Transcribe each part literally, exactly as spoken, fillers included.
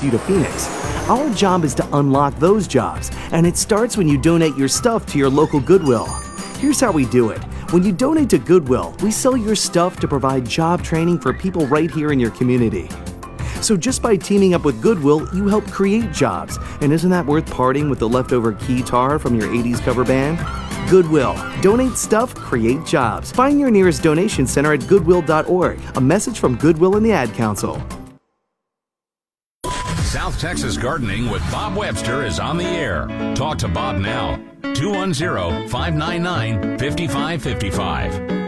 you to Phoenix. Our job is to unlock those jobs, and it starts when you donate your stuff to your local Goodwill. Here's how we do it. When you donate to Goodwill, we sell your stuff to provide job training for people right here in your community. So just by teaming up with Goodwill, you help create jobs. And isn't that worth parting with the leftover keytar from your eighties cover band? Goodwill. Donate stuff, create jobs. Find your nearest donation center at goodwill dot org. A message from Goodwill and the Ad Council. South Texas Gardening with Bob Webster is on the air. Talk to Bob now. two one zero, five nine nine, five five five five.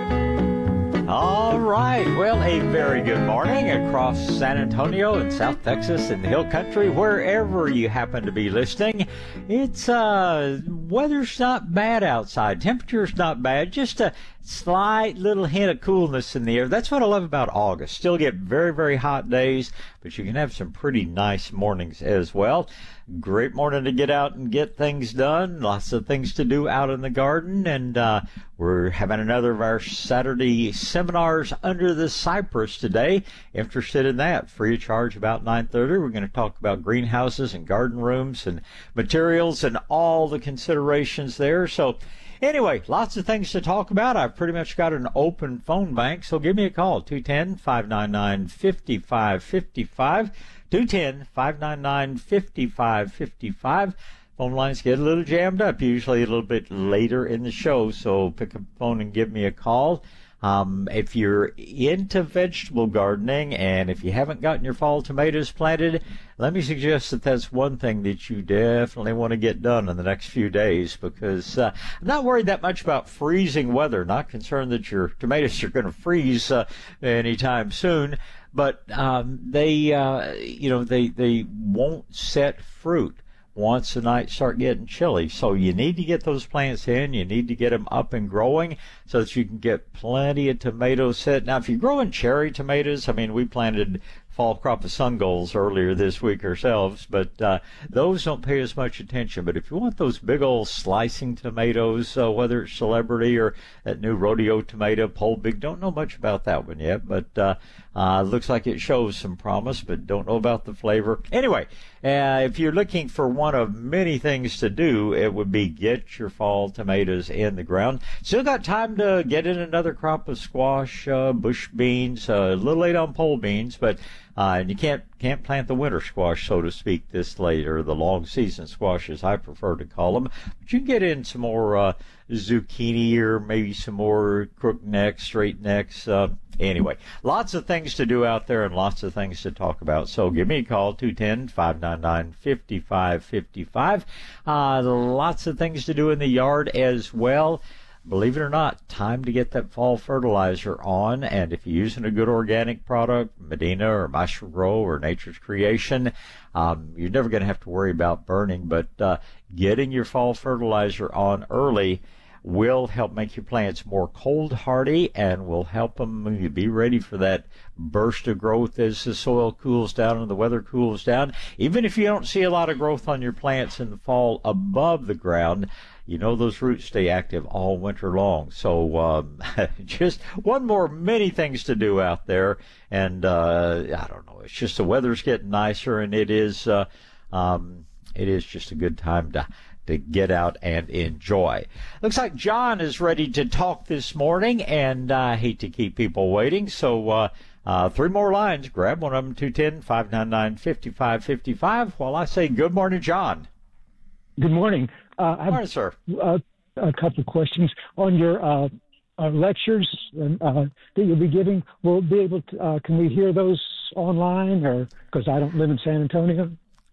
All right. Well, a very good morning across San Antonio and South Texas and the Hill Country, wherever you happen to be listening. It's, uh, weather's not bad outside. Temperature's not bad. Just a slight little hint of coolness in the air. That's what I love about August. Still get very, very hot days, but you can have some pretty nice mornings as well. Great morning to get out and get things done. Lots of things to do out in the garden. And uh, we're having another of our Saturday seminars under the cypress today. Interested in that? Free of charge about nine thirty. We're going to talk about greenhouses and garden rooms and materials and all the considerations there. So anyway, lots of things to talk about. I've pretty much got an open phone bank, so give me a call, two one zero, five nine nine, five five five five, two one zero, five nine nine, five five five five. Phone lines get a little jammed up, usually a little bit later in the show, so pick up the phone and give me a call. Um, if you're into vegetable gardening and if you haven't gotten your fall tomatoes planted, let me suggest that that's one thing that you definitely want to get done in the next few days, because uh, I'm not worried that much about freezing weather. Not concerned that your tomatoes are going to freeze uh, anytime soon, but um, they, uh, you know, they they won't set fruit once the nights start getting chilly. So you need to get those plants in. You need to get them up and growing so that you can get plenty of tomatoes set. Now, if you're growing cherry tomatoes, I mean, we planted fall crop of sun goals earlier this week ourselves, but uh, those don't pay as much attention. But if you want those big old slicing tomatoes, uh, whether it's Celebrity or that new rodeo tomato, Pole Big, don't know much about that one yet, but uh, uh, looks like it shows some promise, but don't know about the flavor. Anyway, uh, if you're looking for one of many things to do, it would be get your fall tomatoes in the ground. Still got time to get in another crop of squash, uh, bush beans, uh, a little late on pole beans, but Uh, and you can't can't plant the winter squash, so to speak, this late, or the long season squash, as I prefer to call them. But you can get in some more uh, zucchini or maybe some more crook necks, straight necks. Uh, anyway, lots of things to do out there and lots of things to talk about. So give me a call, two one zero, five nine nine, five five five five. Uh, lots of things to do in the yard as well. Believe it or not, time to get that fall fertilizer on. And if you're using a good organic product, Medina or Maestro Grow or Nature's Creation, um, you're never going to have to worry about burning. But uh, getting your fall fertilizer on early will help make your plants more cold hardy and will help them be ready for that burst of growth as the soil cools down and the weather cools down. Even if you don't see a lot of growth on your plants in the fall above the ground, you know those roots stay active all winter long. So um, just one more many things to do out there. And uh, I don't know, it's just the weather's getting nicer, and it is uh, um, it is just a good time to to get out and enjoy. Looks like John is ready to talk this morning, and I hate to keep people waiting, so uh, uh, three more lines. Grab one of them, two one zero, five nine nine, five five five five, while I say good morning, John. Good morning. Uh, I have morning, sir. Uh, a couple of questions on your uh, uh, lectures uh, that you'll be giving. We'll be able to, uh, can we hear those online, or because I don't live in San Antonio?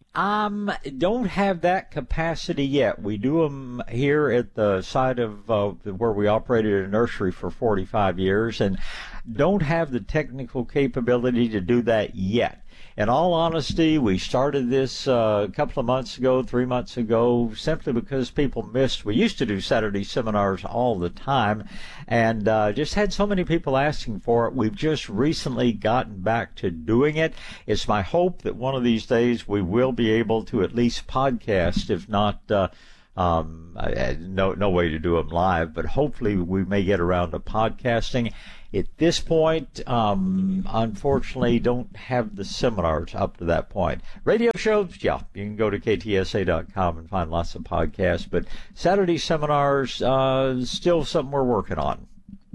Um, don't have that capacity yet. We do them here at the site of uh, where we operated a nursery for forty-five years, and don't have the technical capability to do that yet. In all honesty, we started this uh, a couple of months ago, three months ago, simply because people missed. We used to do Saturday seminars all the time, and uh, just had so many people asking for it. We've just recently gotten back to doing it. It's my hope that one of these days we will be able to at least podcast, if not uh, Um, I, no, no way to do them live, but hopefully we may get around to podcasting. At this point, um, unfortunately, don't have the seminars up to that point. Radio shows, yeah, you can go to K T S A dot com and find lots of podcasts, but Saturday seminars, uh, still something we're working on.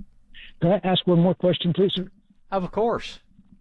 Can I ask one more question, please, sir? Of course.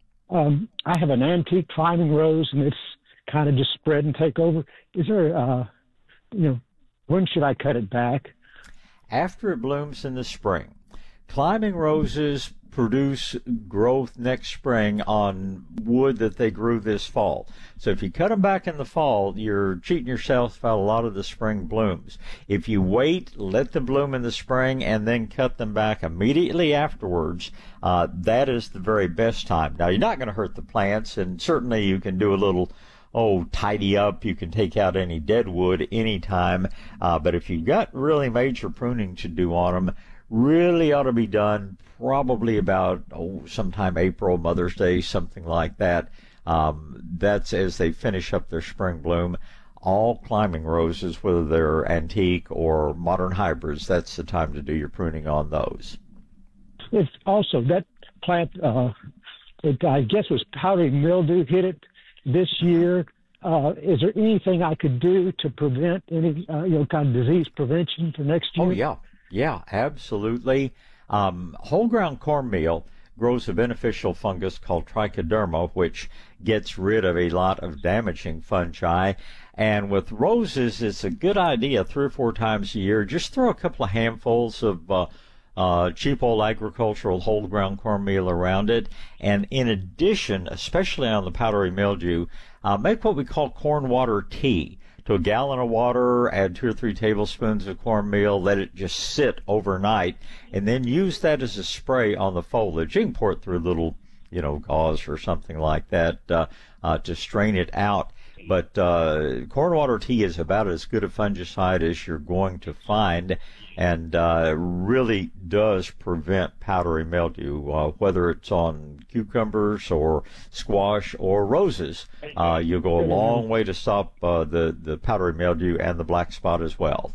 Um, I have an antique climbing rose, and it's kind of just spread and take over. Is there, uh, you know, when should I cut it back? After it blooms in the spring. Climbing roses produce growth next spring on wood that they grew this fall. So if you cut them back in the fall, you're cheating yourself about a lot of the spring blooms. If you wait, let them bloom in the spring, and then cut them back immediately afterwards, uh, that is the very best time. Now, you're not going to hurt the plants, and certainly you can do a little oh, tidy up. You can take out any dead wood anytime. Uh, but if you've got really major pruning to do on them, really ought to be done probably about, oh, sometime April, Mother's Day, something like that. Um, that's as they finish up their spring bloom. All climbing roses, whether they're antique or modern hybrids, that's the time to do your pruning on those. It's also that plant, uh, it, I guess was powdery mildew hit it this year. Uh, is there anything I could do to prevent any, uh, you know, kind of disease prevention for next year? Oh, yeah. Yeah, absolutely. Um, whole ground cornmeal grows a beneficial fungus called trichoderma, which gets rid of a lot of damaging fungi. And with roses, it's a good idea three or four times a year. Just throw a couple of handfuls of uh, uh, cheap old agricultural whole ground cornmeal around it. And in addition, especially on the powdery mildew, uh, make what we call corn water tea. To a gallon of water, add two or three tablespoons of cornmeal, let it just sit overnight, and then use that as a spray on the foliage. You can pour it through a little, you know, gauze or something like that uh, uh, to strain it out. But uh, corn water tea is about as good a fungicide as you're going to find, and uh, really does prevent powdery mildew, uh, whether it's on cucumbers or squash or roses. Uh, you'll go a long way to stop uh, the, the powdery mildew and the black spot as well.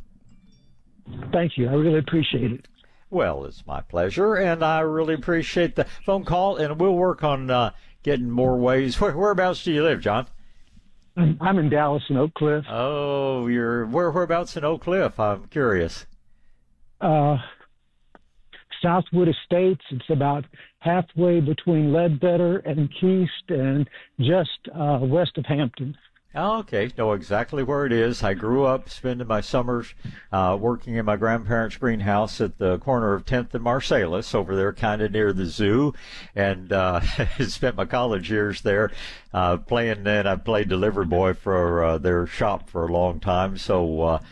Thank you. I really appreciate it. Well, it's my pleasure, and I really appreciate the phone call, and we'll work on uh, getting more ways. Where, whereabouts do you live, John? I'm, I'm in Dallas and Oak Cliff. Oh, you're where? Whereabouts in Oak Cliff? I'm curious. Uh, Southwood Estates. It's about halfway between Ledbetter and Keast, and just uh, west of Hampton. Okay, know exactly where it is. I grew up spending my summers uh, working in my grandparents' greenhouse at the corner of tenth and Marsalis, over there kind of near the zoo, and uh, spent my college years there uh, playing. And I played delivery boy for uh, their shop for a long time, so uh,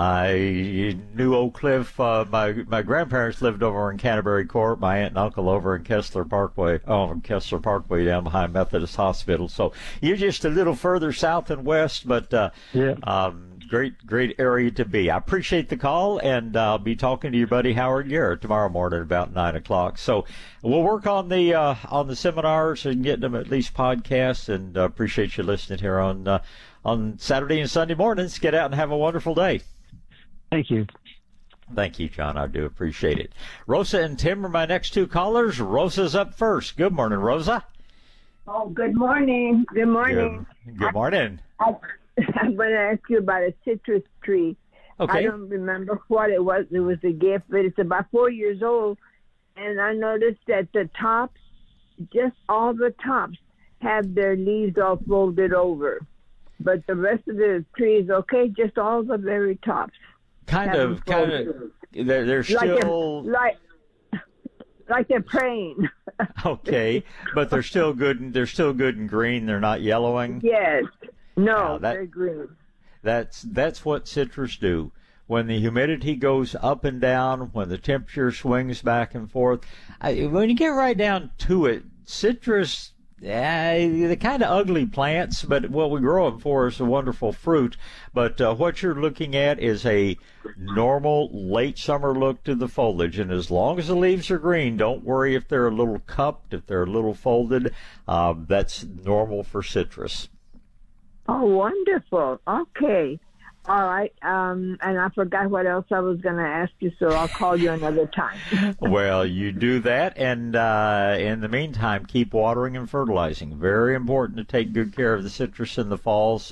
I knew Oak Cliff. Uh, my my grandparents lived over in Canterbury Court. My aunt and uncle over in Kessler Parkway. Oh, Kessler Parkway down behind Methodist Hospital. So you're just a little further south and west, but uh, yeah. um, great great area to be. I appreciate the call, and I'll be talking to your buddy Howard Garrett tomorrow morning about nine o'clock. So we'll work on the uh, on the seminars and getting them at least podcasts. And uh, appreciate you listening here on uh, on Saturday and Sunday mornings. Get out and have a wonderful day. Thank you. Thank you, John. I do appreciate it. Rosa and Tim are my next two callers. Rosa's up first. Good morning, Rosa. Oh, good morning. Good morning. Good, good morning. I, I, I'm going to ask you about a citrus tree. Okay. I don't remember what it was. It was a gift, but it's about four years old. And I noticed that the tops, just all the tops, have their leaves all folded over. But the rest of the tree is okay, just all the very tops. Kind of, kind of. They're, they're still like, like, like they're praying. Okay, but they're still good. And, they're still good and green. They're not yellowing. Yes. No, Now that, they're green. That's that's what citrus do. When the humidity goes up and down, when the temperature swings back and forth, I, when you get right down to it, citrus. Yeah, they're kind of ugly plants, but what we grow them for is a wonderful fruit. But uh, what you're looking at is a normal late summer look to the foliage. And as long as the leaves are green, don't worry if they're a little cupped, if they're a little folded. Uh, that's normal for citrus. Oh, wonderful. Okay. All right. Um, and I forgot what else I was going to ask you, so I'll call you another time. Well, you do that, and uh, in the meantime, keep watering and fertilizing. Very important to take good care of the citrus in the fall.